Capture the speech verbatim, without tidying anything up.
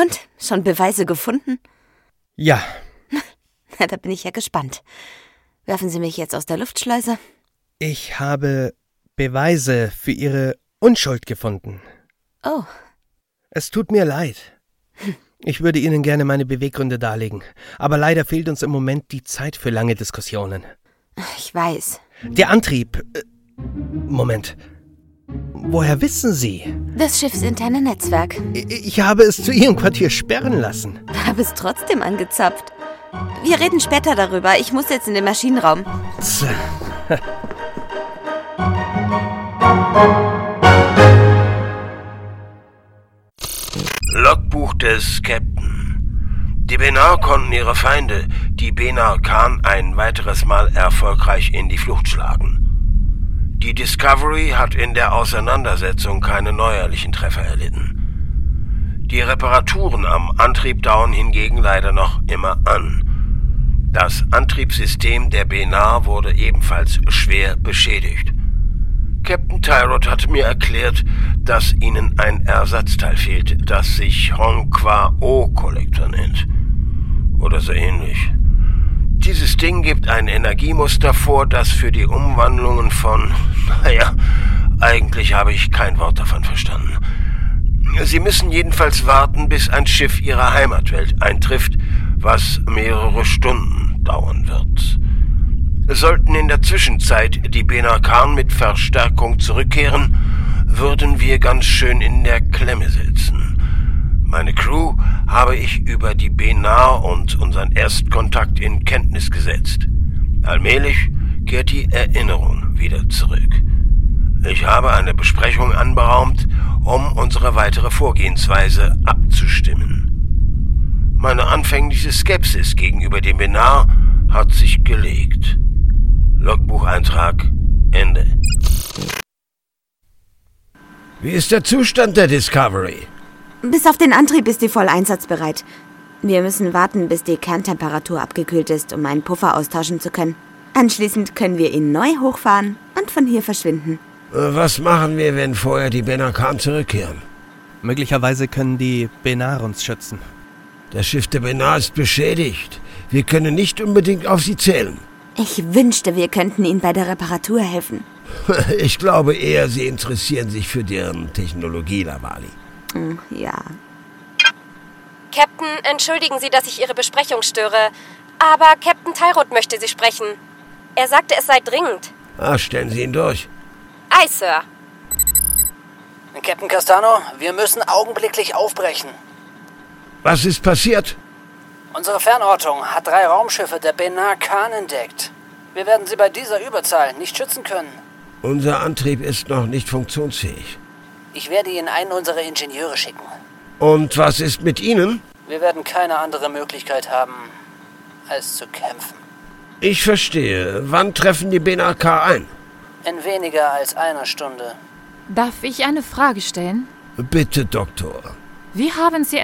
Und? Schon Beweise gefunden? Ja. Na, da bin ich ja gespannt. Werfen Sie mich jetzt aus der Luftschleuse? Ich habe Beweise für Ihre Unschuld gefunden. Oh. Es tut mir leid. Ich würde Ihnen gerne meine Beweggründe darlegen. Aber leider fehlt uns im Moment die Zeit für lange Diskussionen. Ich weiß. Der Antrieb... Äh, Moment. Woher wissen Sie? Das schiffsinterne Netzwerk. Ich, ich habe es zu Ihrem Quartier sperren lassen. Habe es trotzdem angezapft. Wir reden später darüber. Ich muss jetzt in den Maschinenraum. Tja. Logbuch des Captain. Die Benar konnten ihre Feinde, die Benar Khan, ein weiteres Mal erfolgreich in die Flucht schlagen. Die Discovery hat in der Auseinandersetzung keine neuerlichen Treffer erlitten. Die Reparaturen am Antrieb dauern hingegen leider noch immer an. Das Antriebssystem der Benar wurde ebenfalls schwer beschädigt. Captain Tyrod hat mir erklärt, dass ihnen ein Ersatzteil fehlt, das sich Hong-Qua-O-Kollektor nennt. Oder so ähnlich. Dieses Ding gibt ein Energiemuster vor, das für die Umwandlungen von... Naja, eigentlich habe ich kein Wort davon verstanden. Sie müssen jedenfalls warten, bis ein Schiff ihrer Heimatwelt eintrifft, was mehrere Stunden dauern wird. Sollten in der Zwischenzeit die Benar Khan mit Verstärkung zurückkehren, würden wir ganz schön in der Klemme sitzen. Meine Crew habe ich über die Benar und unseren Erstkontakt in Kenntnis gesetzt. Allmählich kehrt die Erinnerung wieder zurück. Ich habe eine Besprechung anberaumt, um unsere weitere Vorgehensweise abzustimmen. Meine anfängliche Skepsis gegenüber dem Benar hat sich gelegt. Logbucheintrag Ende. Wie ist der Zustand der Discovery? Bis auf den Antrieb ist sie voll einsatzbereit. Wir müssen warten, bis die Kerntemperatur abgekühlt ist, um einen Puffer austauschen zu können. Anschließend können wir ihn neu hochfahren und von hier verschwinden. Was machen wir, wenn vorher die Benar Khan zurückkehren? Möglicherweise können die Benar uns schützen. Das Schiff der Benar ist beschädigt. Wir können nicht unbedingt auf sie zählen. Ich wünschte, wir könnten ihnen bei der Reparatur helfen. Ich glaube eher, sie interessieren sich für deren Technologie, Lavali. Ja. Captain, entschuldigen Sie, dass ich Ihre Besprechung störe, aber Captain Tyrod möchte Sie sprechen. Er sagte, es sei dringend. Ah, stellen Sie ihn durch. Aye, Sir. Captain Castano, wir müssen augenblicklich aufbrechen. Was ist passiert? Unsere Fernortung hat drei Raumschiffe der Benar Khan entdeckt. Wir werden sie bei dieser Überzahl nicht schützen können. Unser Antrieb ist noch nicht funktionsfähig. Ich werde Ihnen einen unserer Ingenieure schicken. Und was ist mit Ihnen? Wir werden keine andere Möglichkeit haben, als zu kämpfen. Ich verstehe. Wann treffen die Benar Khan ein? In weniger als einer Stunde. Darf ich eine Frage stellen? Bitte, Doktor. Wie haben Sie